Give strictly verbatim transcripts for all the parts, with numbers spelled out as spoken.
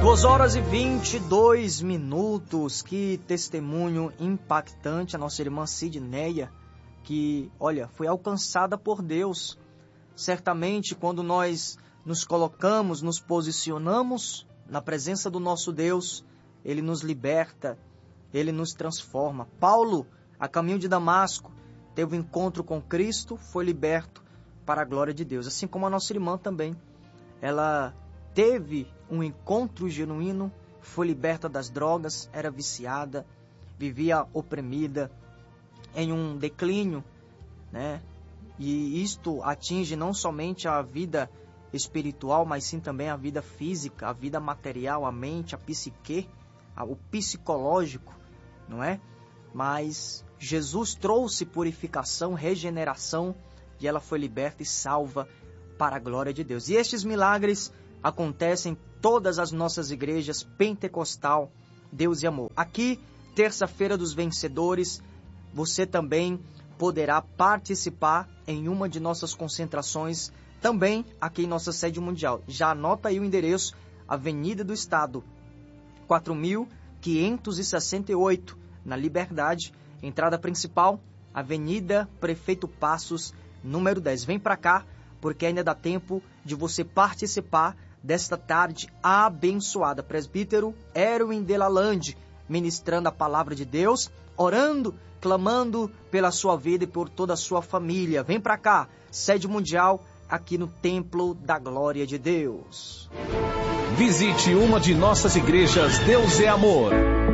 duas horas e vinte e dois minutos, que testemunho impactante a nossa irmã Sidneia, que, olha, foi alcançada por Deus. Certamente, quando nós nos colocamos, nos posicionamos na presença do nosso Deus, Ele nos liberta, Ele nos transforma. Paulo, a caminho de Damasco, teve um encontro com Cristo, foi liberto para a glória de Deus. Assim como a nossa irmã também, ela teve um encontro genuíno, foi liberta das drogas, era viciada, vivia oprimida, em um declínio, né? E isto atinge não somente a vida espiritual, mas sim também a vida física, a vida material, a mente, a psique, o psicológico, não é? Mas Jesus trouxe purificação, regeneração, e ela foi liberta e salva para a glória de Deus. E estes milagres acontecem em todas as nossas igrejas pentecostal, Deus e Amor. Aqui, terça-feira dos vencedores, você também poderá participar em uma de nossas concentrações, também aqui em nossa sede mundial. Já anota aí o endereço: Avenida do Estado, quatro mil quinhentos e sessenta e oito, na Liberdade. Entrada principal, Avenida Prefeito Passos, número dez. Vem para cá, porque ainda dá tempo de você participar desta tarde abençoada. Presbítero Erwin Delalande, ministrando a palavra de Deus, orando, clamando pela sua vida e por toda a sua família. Vem para cá, sede mundial, aqui no Templo da Glória de Deus. Visite uma de nossas igrejas. Deus é Amor.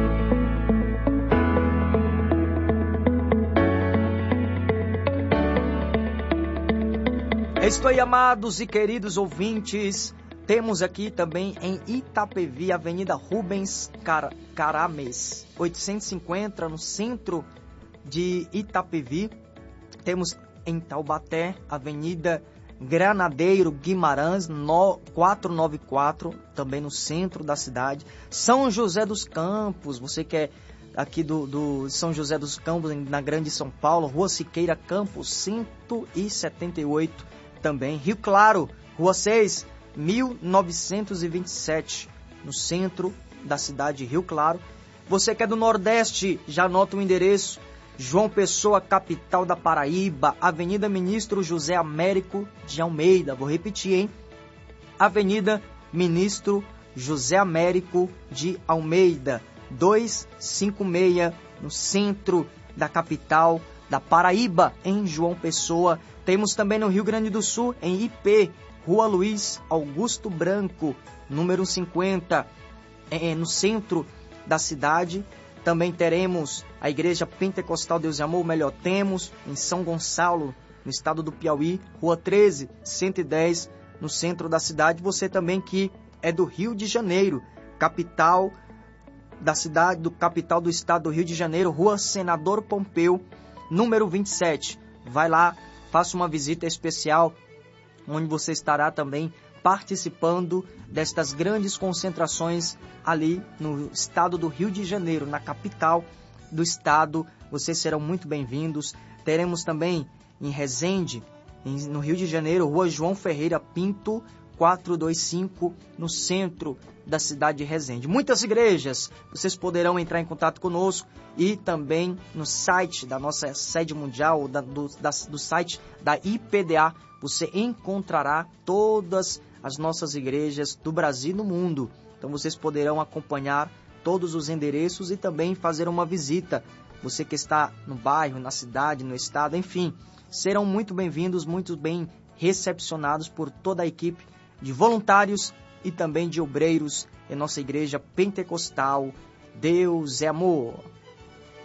Estou aí, amados e queridos ouvintes. Temos aqui também em Itapevi, Avenida Rubens Car Carames, oitocentos e cinquenta, no centro de Itapevi. Temos em Taubaté, Avenida Granadeiro Guimarães, no, quatrocentos e noventa e quatro, também no centro da cidade. São José dos Campos, você que é aqui do, do São José dos Campos, na Grande São Paulo, Rua Siqueira Campos, cento e setenta e oito, também. Rio Claro, Rua seis, mil novecentos e vinte e sete, no centro da cidade de Rio Claro. Você que é do Nordeste, já anota o endereço: João Pessoa, capital da Paraíba, Avenida Ministro José Américo de Almeida. Vou repetir, hein? Avenida Ministro José Américo de Almeida, duzentos e cinquenta e seis, no centro da capital da Paraíba, em João Pessoa. Temos também no Rio Grande do Sul, em I P, Rua Luiz Augusto Branco, número cinquenta, é, no centro da cidade. Também teremos a Igreja Pentecostal Deus e Amor, melhor, temos em São Gonçalo, no estado do Piauí, Rua treze, cento e dez, no centro da cidade. Você também que é do Rio de Janeiro, capital da cidade, do capital do estado do Rio de Janeiro, Rua Senador Pompeu, número vinte e sete. Vai lá, faça uma visita especial, onde você estará também participando destas grandes concentrações ali no estado do Rio de Janeiro, na capital do estado. Vocês serão muito bem-vindos. Teremos também em Resende, em, no Rio de Janeiro, Rua João Ferreira Pinto, quatrocentos e vinte e cinco, no centro da cidade de Resende. Muitas igrejas, vocês poderão entrar em contato conosco e também no site da nossa sede mundial, da, do, da, do site da I P D A, você encontrará todas as nossas igrejas do Brasil e do mundo. Então vocês poderão acompanhar todos os endereços e também fazer uma visita. Você que está no bairro, na cidade, no estado, enfim, serão muito bem-vindos, muito bem recepcionados por toda a equipe de voluntários e também de obreiros em nossa igreja pentecostal. Deus é Amor.